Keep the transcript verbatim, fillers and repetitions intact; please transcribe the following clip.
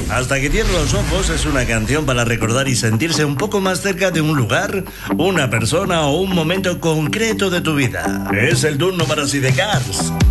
Hasta que cierro los ojos es una canción para recordar y sentirse un poco más cerca de un lugar, una persona o un momento concreto de tu vida. Es el turno para Sidecars.